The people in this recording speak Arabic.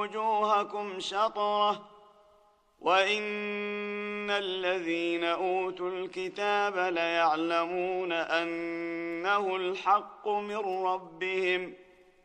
وجوهكم شطرة وإن الذين أوتوا الكتاب ليعلمون أنه الحق من ربهم